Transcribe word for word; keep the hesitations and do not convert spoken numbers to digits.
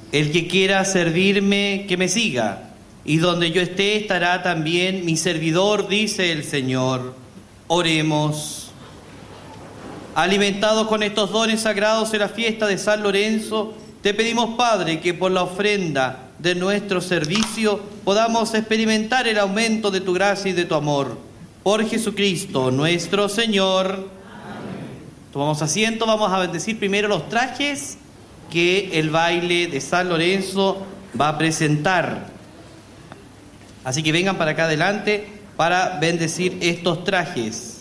El que quiera servirme, que me siga, y donde yo esté estará también mi servidor, dice el Señor. Oremos. Alimentados con estos dones sagrados en la fiesta de San Lorenzo, te pedimos, Padre, que por la ofrenda de nuestro servicio podamos experimentar el aumento de tu gracia y de tu amor. Por Jesucristo nuestro Señor. Amén. Tomamos asiento, vamos a bendecir primero los trajes que el baile de San Lorenzo va a presentar. Así que vengan para acá adelante para bendecir estos trajes.